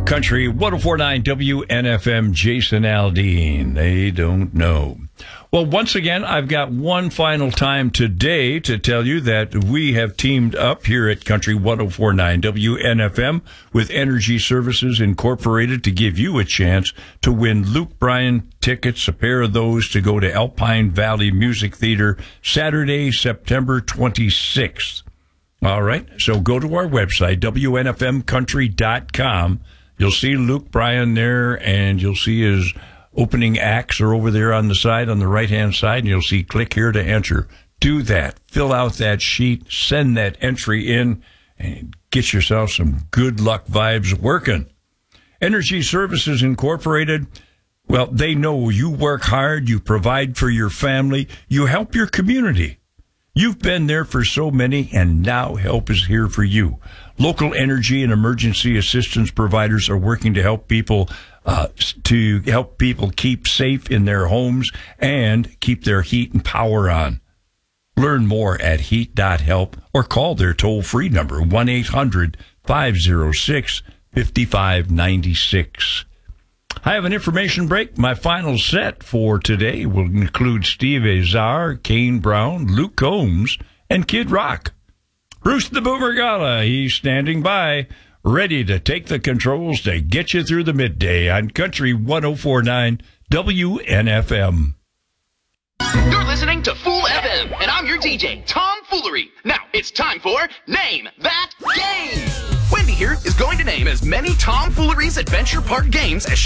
Country 104.9 WNFM, Jason Aldean. They don't know. Well, once again, I've got one final time today to tell you that we have teamed up here at Country 104.9 WNFM with Energy Services Incorporated to give you a chance to win Luke Bryan tickets, a pair of those to go to Alpine Valley Music Theater Saturday, September 26th. All right, so go to our website, WNFMcountry.com. You'll see Luke Bryan there, and you'll see his opening acts are over there on the side, on the right-hand side, and you'll see click here to enter. Do that. Fill out that sheet. Send that entry in, and get yourself some good luck vibes working. Energy Services Incorporated, well, they know you work hard, you provide for your family, you help your community. You've been there for so many, and now help is here for you. Local energy and emergency assistance providers are working to help people keep safe in their homes and keep their heat and power on. Learn more at heat.help or call their toll-free number, 1-800-506-5596. I have an information break. My final set for today will include Steve Azar, Kane Brown, Luke Combs, and Kid Rock. Bruce the Boomer Gala, he's standing by, ready to take the controls to get you through the midday on Country 104.9 WNFM. You're listening to Fool FM, and I'm your DJ, Tom Foolery. Now, it's time for Name That Game. Wendy here is going to name as many Tom Foolery's Adventure Park games as